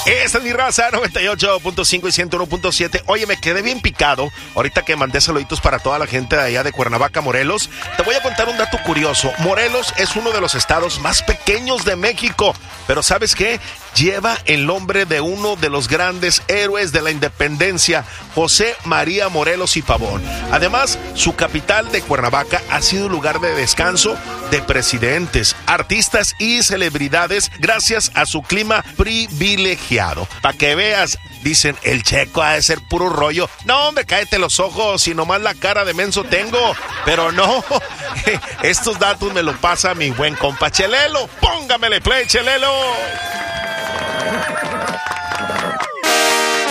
Esta es mi raza, 98.5 y 101.7. Oye, me quedé bien picado. Ahorita que mandé saluditos para toda la gente de allá de Cuernavaca, Morelos. Te voy a contar un dato curioso. Morelos es uno de los estados más pequeños de México. Pero ¿sabes qué? Lleva el nombre de uno de los grandes héroes de la independencia, José María Morelos y Pavón. Además, su capital de Cuernavaca ha sido lugar de descanso de presidentes, artistas y celebridades gracias a su clima privilegiado. Para que veas, dicen, el Checo ha de ser puro rollo. No, hombre, cállate los ojos y nomás la cara de menso tengo. Pero no, estos datos me lo pasa mi buen compa Chelelo. Póngamele play, Chelelo.